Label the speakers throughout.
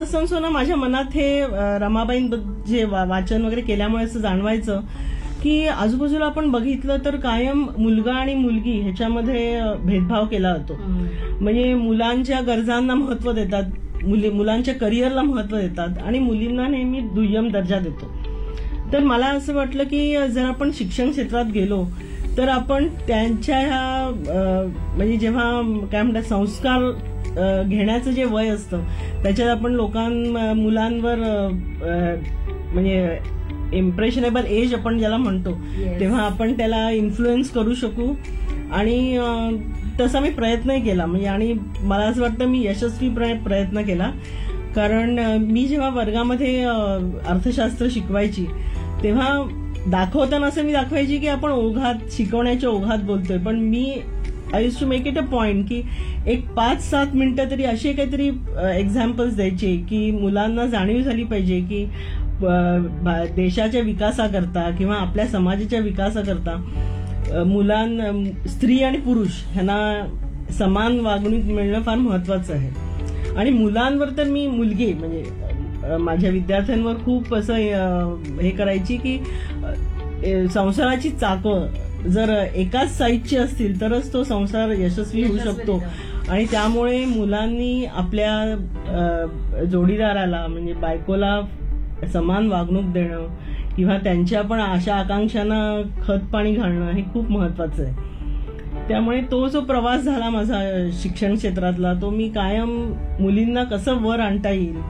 Speaker 1: असं ना माझ्या मनात हे रमाबाईं जे वाचन वगैरे केल्यामुळे असं जाणवायचं की आजूबाजूला आपण बघितलं तर कायम मुलगा आणि मुलगी ह्याच्यामध्ये भेदभाव केला जातो. म्हणजे मुलांच्या गरजांना महत्व देतात, मुलांच्या करिअरला महत्व देतात आणि मुलींना नेहमी दुय्यम दर्जा देतो. तर मला असं वाटलं की जर आपण शिक्षण क्षेत्रात गेलो तर आपण त्यांच्या ह्या म्हणजे जेव्हा काय म्हणतात संस्कार घेण्याचं जे वय असतं त्याच्यात आपण मुलांवर म्हणजे इम्प्रेशनेबल एज आपण ज्याला म्हणतो तेव्हा आपण त्याला इन्फ्लुएन्स करू शकू. आणि तसा मी प्रयत्नही केला म्हणजे आणि मला असं वाटतं मी यशस्वी प्रयत्न केला. कारण मी जेव्हा वर्गामध्ये अर्थशास्त्र शिकवायची तेव्हा दाखवताना असं मी दाखवायची की आपण शिकवण्याच्या ओघात बोलतोय, पण मी I use to make it a point की एक 5-7 मिनिटं तरी असे काहीतरी एक्झाम्पल्स द्यायचे की मुलांना जाणीव झाली पाहिजे की देशाच्या विकासाकरता किंवा आपल्या समाजाच्या विकासाकरता स्त्री आणि पुरुष ह्यांना समान वागणूक मिळणं फार महत्वाचं आहे. आणि मुलांवर तर मी मुलगी म्हणजे माझ्या विद्यार्थ्यांवर खूप असं हे करायची की संसाराची चाकं जर एकाच साईजची असतील तरच तो संसार यशस्वी होऊ शकतो. आणि त्यामुळे मुलांनी आपल्या जोडीदाराला म्हणजे बायकोला समान वागणूक देणं किंवा त्यांच्या पण आशा आकांक्षांना खत पाणी घालणं हे खूप महत्वाचं आहे. त्यामुळे तो जो प्रवास झाला माझा शिक्षण क्षेत्रातला तो मी कायम मुलींना कसं वर आणता येईल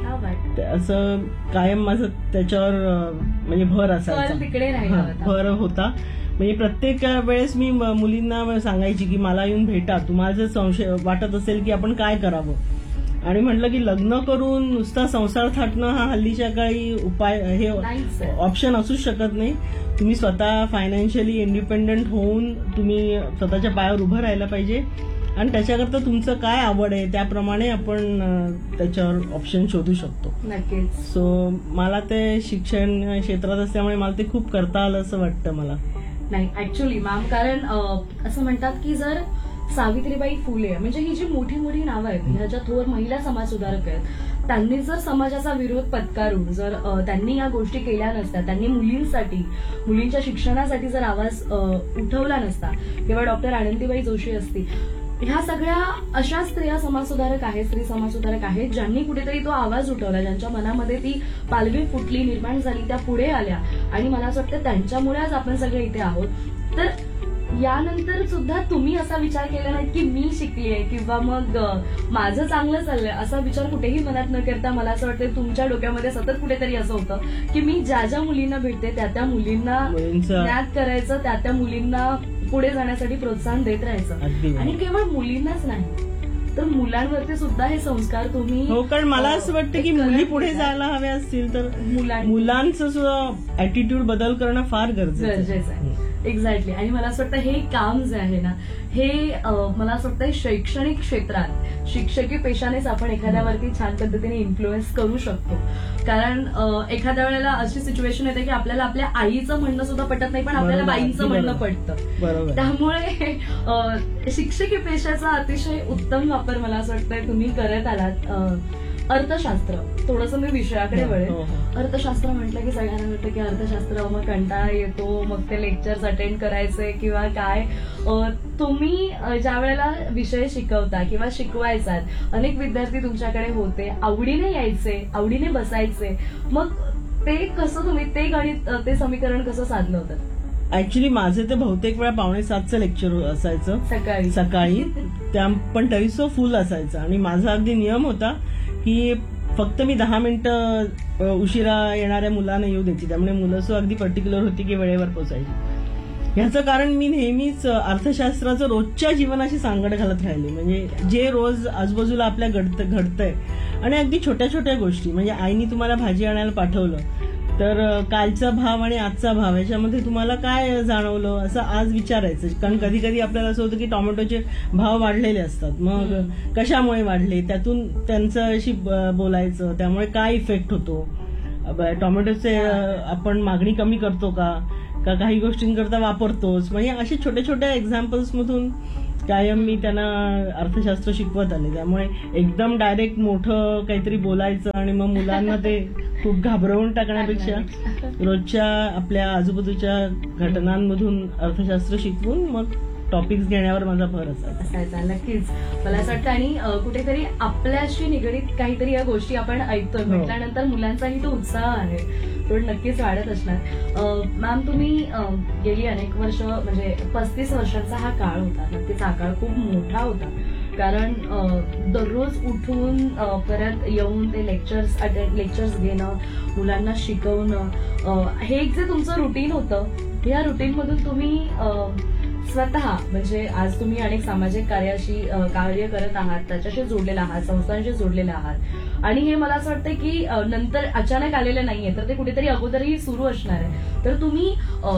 Speaker 1: असं कायम माझं त्याच्यावर म्हणजे भर असायचा, भर होता. म्हणजे प्रत्येक वेळेस मी मुलींना सांगायची की मला येऊन भेटा, तुम्हाला जर संशय वाटत असेल की आपण काय करावं. आणि म्हटलं की लग्न करून नुसता संसार थाटणं हा हल्लीच्या काळी उपाय हे ऑप्शन असूच शकत नाही. तुम्ही स्वतः फायनान्शियली इंडिपेंडंट होऊन तुम्ही स्वतःच्या पायावर उभं राहायला पाहिजे आणि त्याच्याकरता तुमचं काय आवड आहे त्याप्रमाणे आपण त्याच्यावर ऑप्शन शोधू शकतो.
Speaker 2: नक्कीच.
Speaker 1: सो मला ते शिक्षण क्षेत्रात असल्यामुळे मला ते खूप करता आलं असं वाटतं मला.
Speaker 2: नाही ऍक्च्युअली मॅम, कारण असं म्हणतात की जर सावित्रीबाई फुले म्हणजे ही जी मोठी मोठी नावं आहेत ह्याच्या थोर महिला समाज सुधारक आहेत, त्यांनी जर समाजाचा विरोध पत्करून जर त्यांनी या गोष्टी केल्या नसत्या, त्यांनी मुलींसाठी मुलींच्या शिक्षणासाठी जर आवाज उठवला नसता किंवा डॉक्टर आनंदीबाई जोशी असती, ह्या सगळ्या अशा स्त्रिया समाजसुधारक आहेत, स्त्री समाजसुधारक आहेत ज्यांनी कुठेतरी तो आवाज उठवला, ज्यांच्या मनामध्ये ती पालवी फुटली निर्माण झाली, त्या पुढे आल्या आणि मला असं वाटतं त्यांच्यामुळे आज आपण सगळे इथे आहोत. तर यानंतर सुद्धा तुम्ही असा विचार केला नाही की मी शिकलीये किंवा मग माझं चांगलं चाललंय असा विचार कुठेही मनात न करता मला असं वाटतं तुमच्या डोक्यामध्ये सतत कुठेतरी असं होतं की मी ज्या ज्या मुलींना भेटते त्या मुलींना ज्ञात करायचं, त्या मुलींना पुढे जाण्यासाठी प्रोत्साहन देत राहायचं. आणि केवळ मुलींनाच नाही तर मुलांवरती सुद्धा हे संस्कार तुम्ही.
Speaker 1: हो, कारण मला असं वाटतं की मुली पुढे जायला हव्या असतील तर मुलांचं सुद्धा ऍटिट्यूड बदल करणं फार गरजेचं आहे.
Speaker 2: एक्झॅक्टली. आणि मला असं वाटतं हे काम जे आहे ना हे मला असं वाटतं शैक्षणिक क्षेत्रात शिक्षकी पेशानेच आपण एखाद्यावरती छान पद्धतीने इन्फ्लुएन्स करू शकतो. कारण एखाद्या वेळेला अशी सिच्युएशन येते की आपल्याला आपल्या आईचं म्हणणं सुद्धा पटत नाही पण आपल्याला बाईंचं म्हणणं पटतं. त्यामुळे शिक्षकी पेशाचा अतिशय उत्तम वापर मला असं वाटतं तुम्ही करत आलात. अर्थशास्त्र थोडंसं मी विषयाकडे वळेल. अर्थशास्त्र म्हटलं की सगळ्यांना वाटतं की अर्थशास्त्र मग कंटाळा येतो, मग ते लेक्चर्स अटेंड करायचे किंवा काय. तुम्ही ज्या वेळेला विषय शिकवता किंवा शिकवायचात, अनेक विद्यार्थी तुमच्याकडे होते, आवडीने यायचे, आवडीने बसायचे, मग ते कसं तुम्ही ते गणित ते समीकरण कसं साधलं होतं?
Speaker 1: ऍक्च्युली माझे ते बहुतेक वेळा 6:45चं लेक्चर असायचं सकाळी पण तरी फुल असायचं. आणि माझा अगदी नियम होता की फक्त मी 10 मिनिटं उशिरा येणाऱ्या मुलांना येऊ द्यायची. त्यामुळे मुलं अगदी पर्टिक्युलर होती की वेळेवर पोचायची. ह्याचं कारण मी नेहमीच अर्थशास्त्राचं रोजच्या जीवनाशी सांगड घालत राहिले. म्हणजे जे रोज आजूबाजूला आपल्या घडतंय आणि अगदी छोट्या छोट्या गोष्टी. म्हणजे आईनी तुम्हाला भाजी आणायला पाठवलं तर कालचा भाव आणि आजचा भाव ह्याच्यामध्ये तुम्हाला काय जाणवलं असं आज विचारायचं. कारण कधी कधी आपल्याला असं होतं की टोमॅटोचे भाव वाढलेले असतात, मग कशामुळे वाढले त्यातून त्यांच्याशी बोलायचं. त्यामुळे काय इफेक्ट होतो, टोमॅटोचे आपण मागणी कमी करतो का काही गोष्टींकरता वापरतोच. म्हणजे असे छोट्या छोट्या एक्झाम्पल्स मधून कायम मी त्यांना अर्थशास्त्र शिकवत आले. त्यामुळे एकदम डायरेक्ट मोठं काहीतरी बोलायचं आणि मग मुलांना ते खूप घाबरवून टाकण्यापेक्षा रोजच्या आपल्या आजूबाजूच्या घटनांमधून अर्थशास्त्र शिकवून मग टॉपिक्स घेण्यावर माझा भर
Speaker 2: असायचा. नक्कीच मला असं वाटतं आणि कुठेतरी आपल्याशी निगडीत काहीतरी या गोष्टी आपण ऐकतोय म्हटल्यानंतर मुलांचाही तो उत्साह आहे तो नक्कीच वाढत असणार. मॅम तुम्ही गेली अनेक वर्ष म्हणजे 35 वर्षांचा हा काळ होता. नक्कीच हा काळ खूप मोठा होता कारण दररोज उठून परत येऊन ते लेक्चर्स घेणं, मुलांना शिकवणं, हे एक जे तुमचं रुटीन होतं या रुटीन मधून तुम्ही स्वतः म्हणजे आज तुम्ही अनेक सामाजिक कार्य करत आहात, त्याच्याशी जोडलेला आहात, संस्थांशी जोडलेला आहात आणि हे मला असं वाटतं की नंतर अचानक आलेलं नाहीये तर ते कुठेतरी अगोदरही सुरू असणार आहे. तर तुम्ही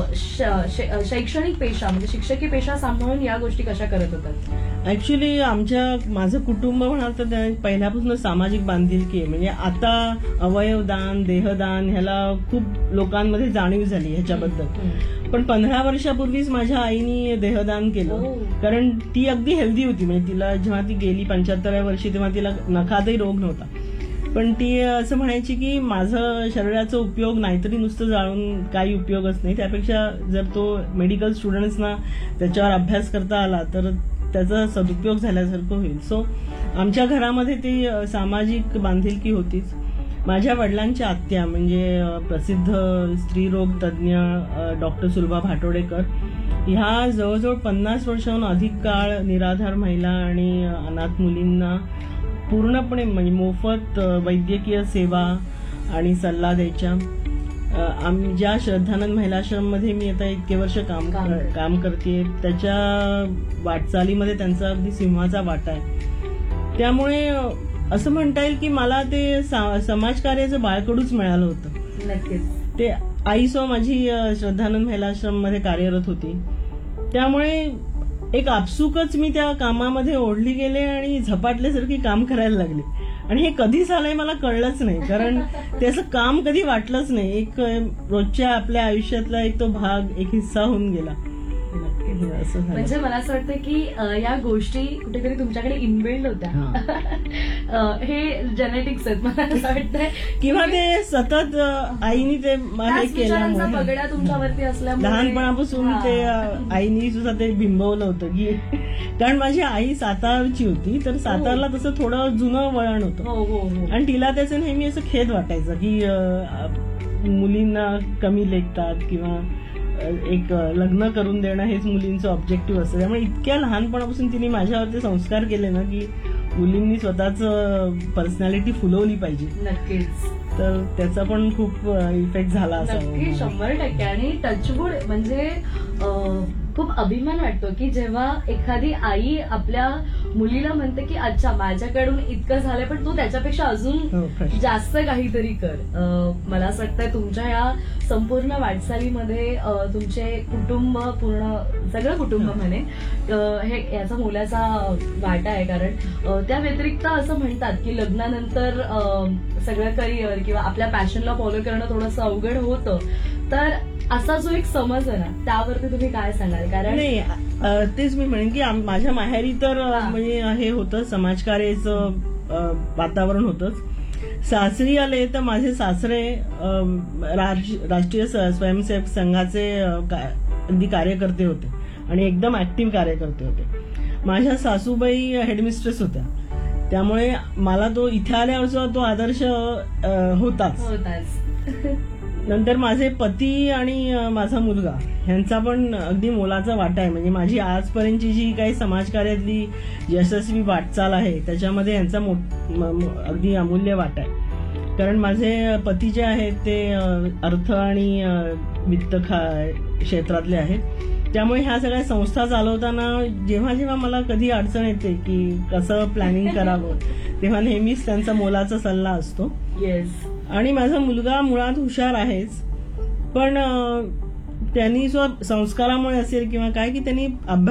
Speaker 2: शैक्षणिक पेशा म्हणजे शिक्षकी पेशा सांभाळून या गोष्टी कशा करत होतात?
Speaker 1: ऍक्च्युली माझं कुटुंब म्हणाल तर पहिल्यापासून सामाजिक बांधिलकी आहे. म्हणजे आता अवयवदान, देहदान ह्याला खूप लोकांमध्ये जाणीव झाली ह्याच्याबद्दल. पण 15 वर्षापूर्वीच माझ्या आईनी देहदान केलं कारण ती अगदी हेल्दी होती. म्हणजे तिला जेव्हा ती गेली 75व्या वर्षी तेव्हा तिला नखातही रोग नव्हता. पण ती असं म्हणायची की माझं शरीराचा उपयोग नाहीतरी नुसतं जाळून काही उपयोगच नाही, त्यापेक्षा जर तो मेडिकल स्टुडंट्सना त्याच्यावर अभ्यास करता आला तर त्याचा सदुपयोग झाल्यासारखं होईल. सो आमच्या घरामध्ये ती सामाजिक बांधिलकी होतीच. माझ्या वडिलांच्या आत्या म्हणजे प्रसिद्ध स्त्रीरोग तज्ज्ञ डॉक्टर सुलभा भाटोडेकर ह्या जवळजवळ 50 वर्षांहून अधिक काळ निराधार महिला आणि अनाथ मुलींना पूर्णपणे म्हणजे मोफत वैद्यकीय सेवा आणि सल्ला द्यायच्या. ज्या श्रद्धानंद महिलाश्रम मध्ये मी आता इतके वर्ष काम करते त्याच्या वाटचालीमध्ये त्यांचा अगदी सिंहाचा वाटा आहे. त्यामुळे असं म्हणता येईल की मला ते समाजकार्याचं बाळकडूच मिळालं होतं.
Speaker 2: नक्कीच
Speaker 1: ते आई माझी श्रद्धानंद महिलाश्रम मध्ये कार्यरत होती त्यामुळे एक आपसुकच मी त्या कामामध्ये ओढली गेले आणि झपाटल्यासारखी काम करायला लागले. आणि हे कधी झालंय मला कळलंच नाही कारण ते असं काम कधी वाटलंच नाही. एक रोजच्या आपल्या आयुष्यातला एक तो भाग, एक हिस्सा होऊन गेला.
Speaker 2: म्हणजे मला असं वाटतं की या गोष्टी कुठेतरी तुमच्याकडे इनबिल्ड होत्या. हे जेनेटिक्स आहेत मला असं वाटतंय
Speaker 1: किंवा ते सतत आईनी ते केलं
Speaker 2: पगड्या तुमच्यावरती असल्यामुळे
Speaker 1: लहानपणापासून ते आईनी सुद्धा ते बिंबवलं होतं की कारण माझी आई सातारची होती तर सातारला तसं थोडं जुनं वळण होतं आणि तिला त्याचं नेहमी असं खेद वाटायचं की मुलींना कमी लेखतात किंवा एक लग्न करून देणं हेच मुलींचं ऑब्जेक्टिव्ह असतं. त्यामुळे इतक्या लहानपणापासून तिने माझ्यावरती संस्कार केले ना की मुलींनी स्वतःच पर्सनॅलिटी फुलवली पाहिजे.
Speaker 2: नक्कीच
Speaker 1: तर त्याचा पण खूप इफेक्ट झाला असा.
Speaker 2: 100% आणि टचवूड म्हणजे खूप अभिमान वाटतो की जेव्हा एखादी आई आपल्या मुलीला म्हणते की अच्छा माझ्याकडून इतकं झालंय पण तू त्याच्यापेक्षा अजून जास्त काहीतरी कर. मला असं वाटतं तुमच्या या संपूर्ण वाटचालीमध्ये तुमचे कुटुंब पूर्ण सगळं कुटुंब म्हणे हे याचा मोलाचा वाटा आहे. कारण त्या व्यतिरिक्त असं म्हणतात की लग्नानंतर सगळं करिअर किंवा आपल्या पॅशनला फॉलो करणं थोडंसं अवघड होतं. तर असा जो एक समज आहे ना त्यावरती तुम्ही काय सांगाल? कारण
Speaker 1: नाही तेच मी म्हणेन की माझ्या माहेरी तर म्हणजे हे होतं समाजकार्याचं वातावरण होतंच. सासरी आले तर माझे सासरे राष्ट्रीय स्वयंसेवक संघाचे अगदी कार्यकर्ते होते आणि एकदम ऍक्टिव्ह कार्यकर्ते होते. माझ्या सासूबाई हेडमिस्ट्रेस होत्या त्यामुळे मला तो इथे आल्यावर तो आदर्श होताच. नंतर माझे पती आणि माझा मुलगा ह्यांचा पण अगदी मोलाचा वाटा आहे. म्हणजे माझी आजपर्यंतची जी काही समाजकार्यातली यशस्वी वाटचाल आहे त्याच्यामध्ये यांचा अगदी अमूल्य वाटा आहे. कारण माझे पती जे आहेत ते अर्थ आणि वित्त क्षेत्रातले आहेत त्यामुळे ह्या सगळ्या संस्था चालवताना जेव्हा जेव्हा मला कधी अडचण येते की कसं प्लॅनिंग करावं तेव्हा नेहमीच त्यांचा मोलाचा सल्ला असतो.
Speaker 2: येस.
Speaker 1: आणि माझा मुलगा मुळात हुशार आहेच पण त्यांनी संस्कारामुळे असेल किंवा काय की त्यांनी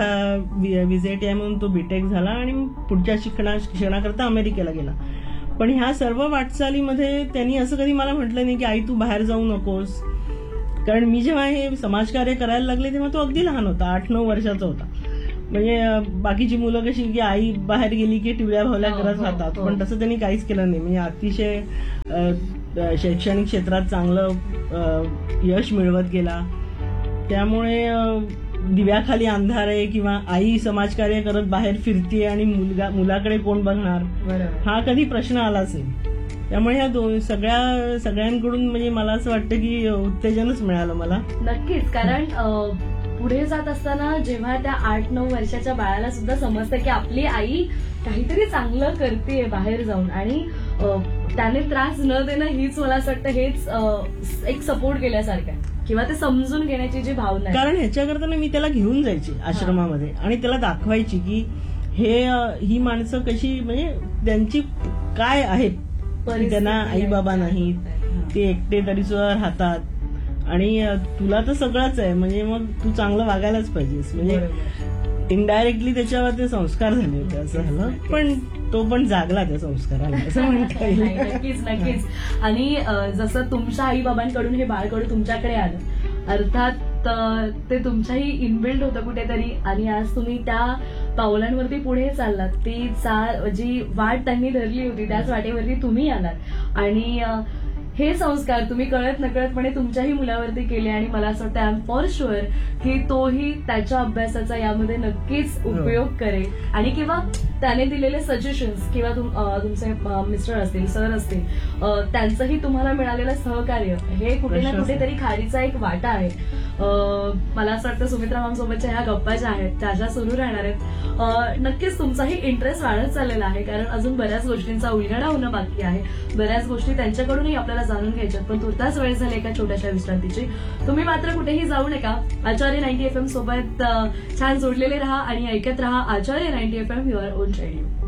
Speaker 1: VZTI म्हणून तो बीटेक झाला आणि पुढच्या शिक्षणाकरता अमेरिकेला गेला. पण ह्या सर्व वाटचालीमध्ये त्यांनी असं कधी मला म्हटलं नाही की आई तू बाहेर जाऊ नकोस. कारण मी जेव्हा हे समाजकार्य करायला लागले तेव्हा तो अगदी लहान होता, 8-9 वर्षाचा होता. म्हणजे बाकीची मुलं कशी की आई बाहेर गेली की टिवल्या भावल्या
Speaker 2: हो,
Speaker 1: करत
Speaker 2: हो,
Speaker 1: राहतात,
Speaker 2: हो.
Speaker 1: पण तसं त्यांनी काहीच केलं नाही. म्हणजे अतिशय शैक्षणिक क्षेत्रात चांगलं यश मिळवत गेला. त्यामुळे दिव्याखाली अंधार आहे किंवा आई समाजकार्य करत बाहेर फिरतीये आणि मुलाकडे कोण बघणार,
Speaker 2: बरोबर.
Speaker 1: हा कधी प्रश्न आलाच नाही. त्यामुळे ह्या सगळ्यांकडून म्हणजे मला असं वाटतं की उत्तेजनच मिळालं मला.
Speaker 2: नक्कीच, कारण पुढे जात असताना जेव्हा त्या 8-9 वर्षाच्या बाळाला सुद्धा समजतं की आपली आई काहीतरी चांगलं करते बाहेर जाऊन, आणि त्याने त्रास न देणं हीच, मला असं वाटतं हेच एक सपोर्ट केल्यासारखं आहे, किंवा ते समजून घेण्याची जी भावना आहे.
Speaker 1: कारण ह्याच्याकरता ना मी त्याला घेऊन जायची आश्रमामध्ये आणि त्याला दाखवायची की ही माणसं कशी, म्हणजे त्यांची काय आहेत, की त्यांना आई बाबा नाहीत, ते एकटे तरी सुद्धा राहतात, आणि तुला तर सगळंच आहे, म्हणजे मग तू चांगलं वागायलाच पाहिजेस. म्हणजे इनडायरेक्टली त्याच्यावर ते संस्कार झाले होते, असं झालं. पण तो पण जागला त्या संस्काराला, असं म्हणता येईल.
Speaker 2: नक्कीच नक्कीच. आणि जसं तुमच्या आई बाबांकडून हे बाळकडू तुमच्याकडे आलं, अर्थात ते तुमच्याही इनबिल्ड होतं कुठेतरी, आणि आज तुम्ही त्या पावलांवरती पुढे चाललात. ती जी वाट त्यांनी धरली होती त्याच वाटेवरती तुम्ही आलात, आणि हे संस्कार तुम्ही कळत नकळतपणे तुमच्याही मुलावरती केले, आणि मला असं वाटतं आय एम फॉर शुअर की तोही त्याच्या अभ्यासाचा यामध्ये नक्कीच उपयोग करेल, आणि किंवा त्याने दिलेले सजेशन्स किंवा तुमचे मिस्टर असतील, सर असतील, त्यांचंही तुम्हाला मिळालेलं सहकार्य हे कुठे ना कुठेतरी खारीचा एक वाटा आहे. मला असं वाटतं सुमित्रा मॅम सोबतच्या ह्या गप्पा ज्या आहेत त्या ज्या सुरू राहणार आहेत, नक्कीच तुमचाही इंटरेस्ट वाढत चाललेला आहे, कारण अजून बऱ्याच गोष्टींचा उलगडा होणं बाकी आहे, बऱ्याच गोष्टी त्यांच्याकडूनही आपल्याला जाणून घ्यायच्यात. पण तुर्तास वेळ झाली एका छोट्याशा विश्रांतीची. तुम्ही मात्र कुठेही जाऊ नका. आचार्य 90 FM सोबत छान जोडलेले राहा आणि ऐकत राहा आचार्य 90 FM, युअर ओन रेडिओ.